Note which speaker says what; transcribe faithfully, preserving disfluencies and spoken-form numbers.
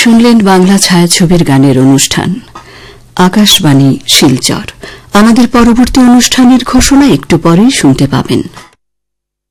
Speaker 1: শুনলেন বাংলা ছায়াছবির গানের অনুষ্ঠান আকাশবাণী শিলচর। আমাদের পরবর্তী অনুষ্ঠানের ঘোষণা একটু পরেই শুনতে পাবেন।